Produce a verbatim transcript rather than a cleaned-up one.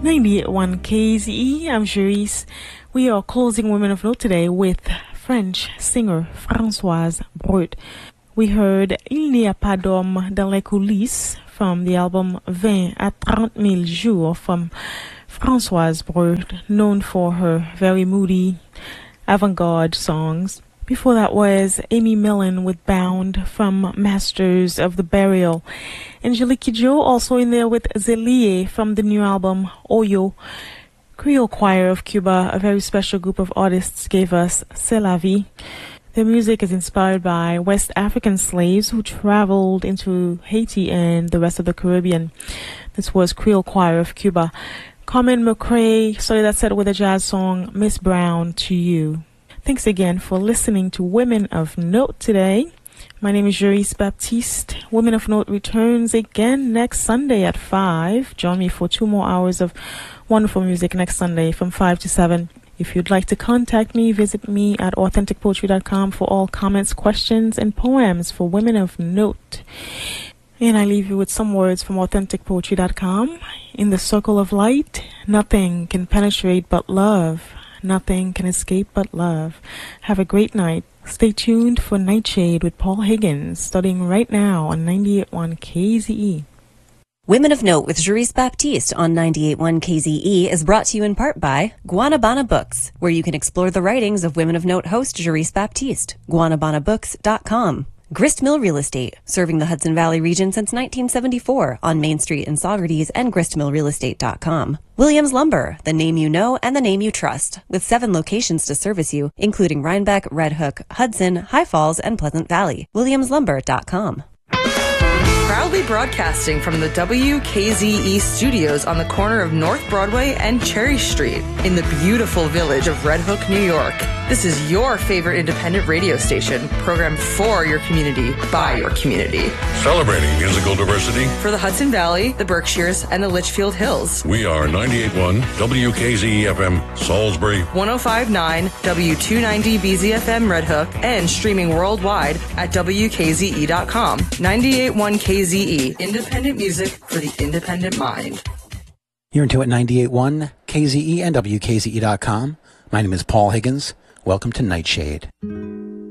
ninety-eight point one K Z E, I'm Jerice. We are closing Women of Note today with French singer Françoise Breuth. We heard Il n'y a pas d'homme dans les coulisses from the album vingt à trente mille jours from Françoise Breuth, known for her very moody avant-garde songs. Before that was Amy Millan with Bound from Masters of the Burial. Angelique Kidjo also in there with Zelie from the new album Oyo. Creole Choir of Cuba, a very special group of artists, gave us C'est la vie. Their music is inspired by West African slaves who traveled into Haiti and the rest of the Caribbean. This was Creole Choir of Cuba. Carmen McRae started that set with a jazz song, Miss Brown to You. Thanks again for listening to Women of Note today. My name is Jerice Baptiste. Women of Note returns again next Sunday at five. Join me for two more hours of wonderful music next Sunday from five to seven. If you'd like to contact me, visit me at authentic poetry dot com for all comments, questions, and poems for Women of Note. And I leave you with some words from authentic poetry dot com. In the circle of light, nothing can penetrate but love. Nothing can escape but love. Have a great night. Stay tuned for Nightshade with Paul Higgins, starting right now on ninety-eight point one K Z E. Women of Note with Jerice Baptiste on ninety-eight point one K Z E is brought to you in part by Guanabana Books, where you can explore the writings of Women of Note host Jerice Baptiste. guanabana books dot com. Grist Mill Real Estate, serving the Hudson Valley region since nineteen seventy-four on Main Street in Saugerties and grist mill real estate dot com. Williams Lumber, the name you know and the name you trust, with seven locations to service you, including Rhinebeck, Red Hook, Hudson, High Falls, and Pleasant Valley. williams lumber dot com. Proudly broadcasting from the W K Z E studios on the corner of North Broadway and Cherry Street in the beautiful village of Red Hook, New York. This is your favorite independent radio station, programmed for your community, by your community. Celebrating musical diversity for the Hudson Valley, the Berkshires, and the Litchfield Hills. We are ninety-eight point one W K Z E F M, Salisbury, one oh five point nine W two ninety B Z F M Red Hook, and streaming worldwide at W K Z E dot com. ninety-eight point one K Z E, independent music for the independent mind. You're into it ninety-eight point one K Z E and W K Z E dot com. My name is Paul Higgins. Welcome to Nightshade.